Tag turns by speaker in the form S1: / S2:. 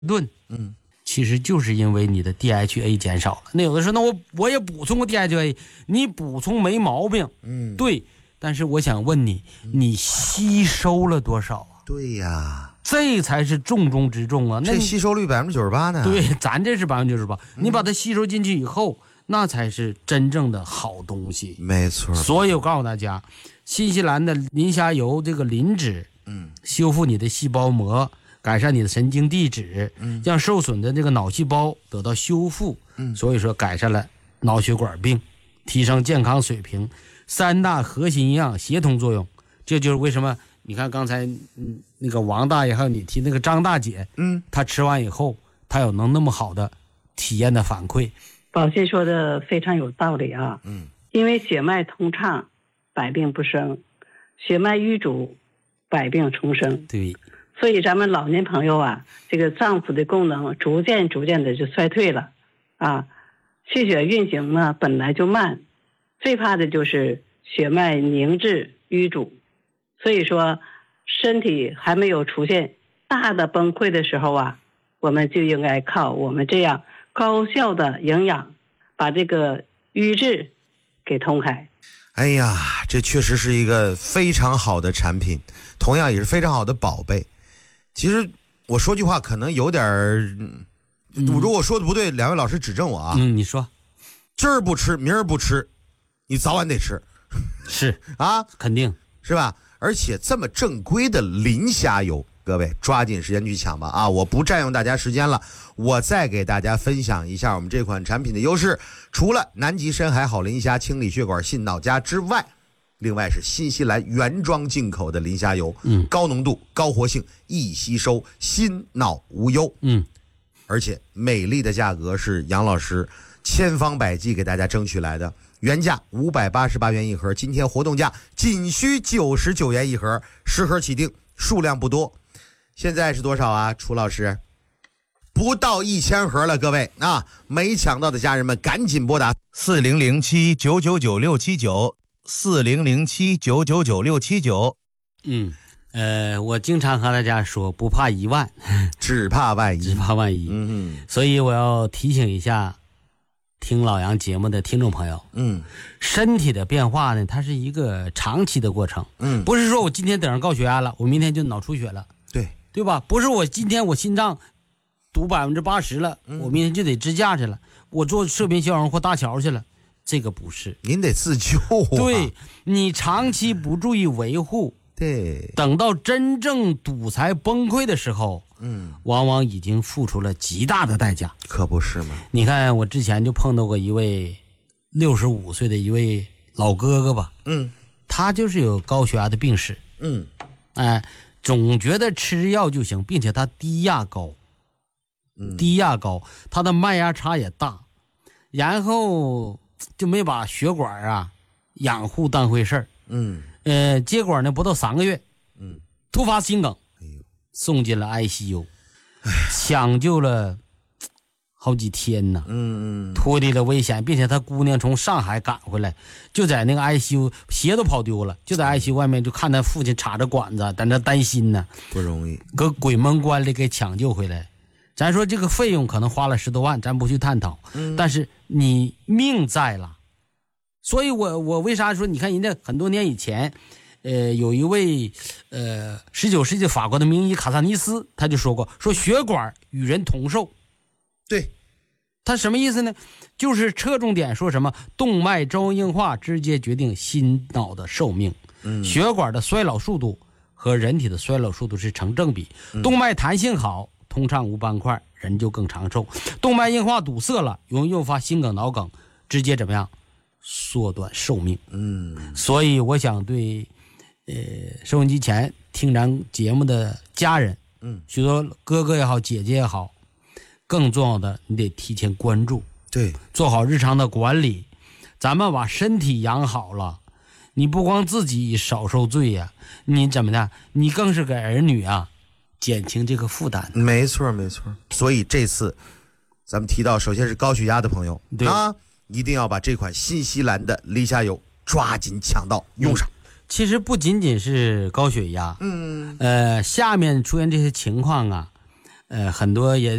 S1: 顿，其实就是因为你的 DHA 减少了。那有的时候，那我也补充过 DHA， 你补充没毛病，对。但是我想问你，你吸收了多少啊？
S2: 对呀，
S1: 这才是重中之重啊！那
S2: 这吸收率98%呢？
S1: 对，咱这是98%，你把它吸收进去以后，那才是真正的好东西。
S2: 没错。
S1: 所以我告诉大家，新西兰的磷虾油这个磷脂，修复你的细胞膜，改善你的神经递质，让受损的这个脑细胞得到修复，所以说改善了脑血管病，提升健康水平，3大核心营养协同作用。这就是为什么你看刚才那个王大爷还有你提那个张大姐，她吃完以后，她有能那么好的体验的反馈。
S3: 宝信说的非常有道理啊，因为血脉通畅，百病不生；血脉瘀阻，百病重生。
S1: 对，
S3: 所以咱们老年朋友啊，这个脏腑的功能逐渐的就衰退了啊。气血运行呢本来就慢，最怕的就是血脉凝滞瘀阻。所以说，身体还没有出现大的崩溃的时候啊，我们就应该靠我们这样高效的营养，把这个瘀滞给通开。
S2: 哎呀，这确实是一个非常好的产品，同样也是非常好的宝贝。其实我说句话可能有点如果说的不对，两位老师指正我啊。
S1: 你说，
S2: 今儿不吃，明儿不吃，你早晚得吃，
S1: 是
S2: 啊，
S1: 肯定
S2: 是吧？而且这么正规的磷虾油，各位抓紧时间去抢吧啊！我不占用大家时间了，我再给大家分享一下我们这款产品的优势。除了南极深海好磷虾清理血管信脑佳之外，另外是新西兰原装进口的磷虾油，高浓度、高活性、易吸收，心脑无忧。而且美丽的价格是杨老师千方百计给大家争取来的。原价588元一盒，今天活动价仅需99元一盒，10盒起订，数量不多。现在是多少啊，楚老师？不到1000盒了，各位啊！没抢到的家人们赶紧拨打
S1: 4007-999-679，4007-999-679。我经常和大家说，不怕1万，
S2: 只怕万一，
S1: 只怕万一。所以我要提醒一下听老杨节目的听众朋友，身体的变化呢，它是一个长期的过程，不是说我今天得上高血压了，我明天就脑出血了，对吧？不是我今天我心脏堵80%了，我明天就得支架去了，我做射频消融或搭桥去了，这个不是，
S2: 您得自救啊。
S1: 对，你长期不注意维护，
S2: 对，
S1: 等到真正堵才崩溃的时候，往往已经付出了极大的代价，
S2: 可不是吗？
S1: 你看，我之前就碰到过一位65岁的一位老哥哥吧，他就是有高血压的病史，总觉得吃药就行，并且他低压高，他的脉压差也大，然后就没把血管啊养护当回事儿，结果呢不到3个月，突发心梗，送进了 ICU， 抢救了好几天呢，脱离了危险，并且他姑娘从上海赶回来，就在那个 ICU 鞋都跑丢了，就在 ICU 外面就看他父亲插着管子，在那担心呢，
S2: 不容易，
S1: 搁鬼门关里给抢救回来。咱说这个费用可能花了10多万，咱不去探讨，但是你命在了。所以我为啥说，你看人家很多年以前有一位19世纪法国的名医卡萨尼斯，他就说过，说血管与人同寿。
S2: 对，
S1: 他什么意思呢？就是侧重点说什么动脉粥硬化直接决定心脑的寿命，血管的衰老速度和人体的衰老速度是成正比，动脉弹性好，通畅无斑块，人就更长寿。动脉硬化堵塞了，容易诱发心梗、脑梗，直接怎么样？缩短寿命。所以我想对收音机前听咱节目的家人，许多哥哥也好，姐姐也好，更重要的你得提前关注，
S2: 对，
S1: 做好日常的管理。咱们把身体养好了，你不光自己少受罪呀，你怎么的？你更是给儿女啊减轻这个负担。
S2: 没错没错。所以这次咱们提到，首先是高血压的朋友啊，一定要把这款新西兰的磷虾油抓紧抢到用上。
S1: 其实不仅仅是高血压，下面出现这些情况啊， 很多也